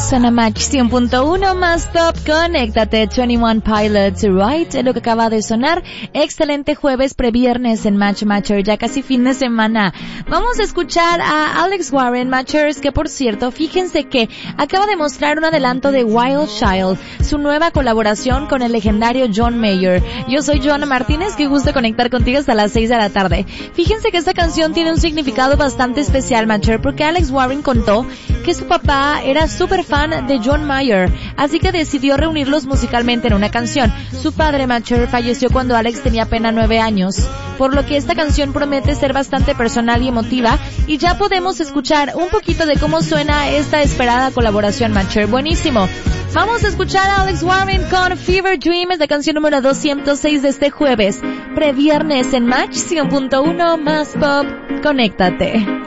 Zona Match 100.1 más Top, conéctate. 21 Pilots, Right, es lo que acaba de sonar. Excelente jueves, previernes en Match Matcher, ya casi fin de semana. Vamos a escuchar a Alex Warren, Matchers, que por cierto, fíjense que acaba de mostrar un adelanto de Wild Child, su nueva colaboración con el legendario John Mayer. Yo soy Joana Martínez, que gusta conectar contigo hasta las 6 de la tarde. Fíjense que esta canción tiene un significado bastante especial, Matcher, porque Alex Warren contó que su papá era súper fan de John Mayer, así que decidió reunirlos musicalmente en una canción. Su padre, Matcher, falleció cuando Alex tenía apenas 9 años, por lo que esta canción promete ser bastante personal y emotiva, y ya podemos escuchar un poquito de cómo suena esta esperada colaboración, Matcher. Buenísimo. Vamos a escuchar a Alex Warren con Fever Dream, es la canción número 206 de este jueves, previernes en Match 100.1 más Pop. Conéctate.